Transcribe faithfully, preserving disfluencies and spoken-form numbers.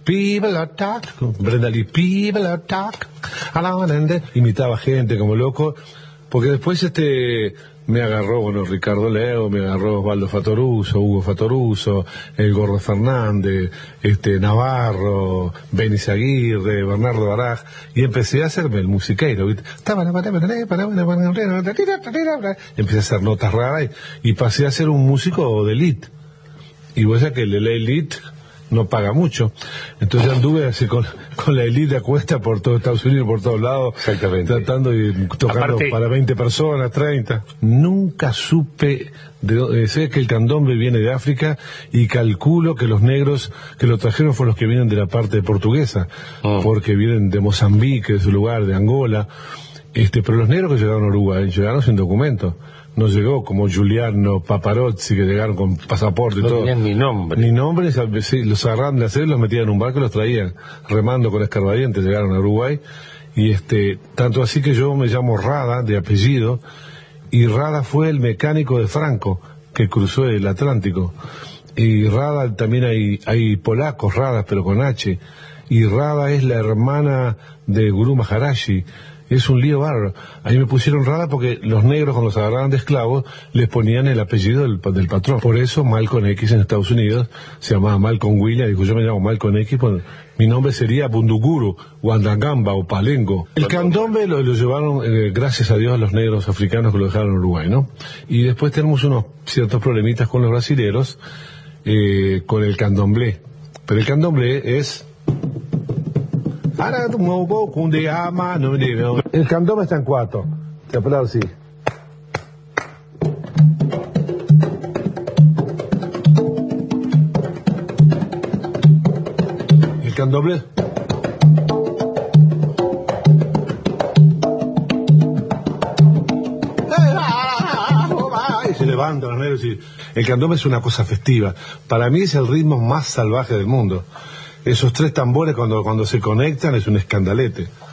people attack, Brenda Lee, people attack, imitaba gente como loco, porque después este me agarró, bueno, Ricardo Leo, me agarró Osvaldo Fatoruso, Hugo Fatoruso, el Gordo Fernández, este Navarro, Benis Aguirre, Bernardo Baraj, y empecé a hacerme el musiqueiro, ¿viste? Empecé a hacer notas raras y, y pasé a ser un músico de elite. Y vos sabés que el elite no paga mucho, entonces anduve así con, con la elite a cuesta por todo Estados Unidos, por todos lados, tratando y tocando Aparte, para veinte personas, treinta. Nunca supe, de, eh, sé que el candombe viene de África y calculo que los negros que lo trajeron fueron los que vienen de la parte portuguesa, oh. porque vienen de Mozambique, de su lugar, de Angola, este, pero los negros que llegaron a Uruguay llegaron sin documento. No llegó como Giuliano, Paparazzi, que llegaron con pasaporte y no todo. No tenían ni nombre. Ni nombre, los agarraron de hacer, los metían en un barco y los traían remando con escarbadientes, llegaron a Uruguay. Y este, tanto así que yo me llamo Rada, de apellido, y Rada fue el mecánico de Franco, que cruzó el Atlántico. Y Rada, también hay, hay polacos, Radas, pero con H. Y Rada es la hermana de Guru Maharaji. Es un lío bárbaro. Ahí me pusieron Rada porque los negros, cuando los agarraban de esclavos, les ponían el apellido del, del patrón. Por eso Malcolm X en Estados Unidos se llamaba Malcolm Williams. Dijo, yo me llamo Malcolm X, pues mi nombre sería Bunduguru, Wandangamba o Palengo. El candombe lo, lo llevaron, eh, gracias a Dios, a los negros africanos que lo dejaron en Uruguay, ¿no? Y después tenemos unos ciertos problemitas con los brasileros, eh, con el candomblé. Pero el candomblé es... El candombe está en cuatro. Te aplaudo así. El candombe. Y se levantan los negros y... El candombe es una cosa festiva. Para mí es el ritmo más salvaje del mundo. Esos tres tambores cuando, cuando se conectan es un escandalete.